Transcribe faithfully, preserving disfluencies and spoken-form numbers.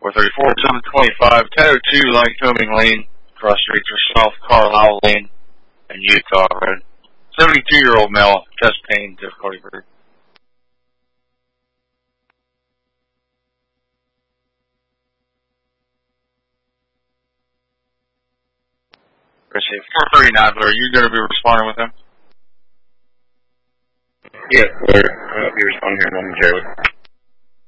four thirty-four, seven twenty-five, ten oh two Lycoming Lane, cross streets are South Carlisle Lane and Utah Road. seventy-two-year-old male, chest pain, difficulty breathing. Receive four thirty-nine, are you going to be responding with him? Yes, sir. I'll be responding here momentarily.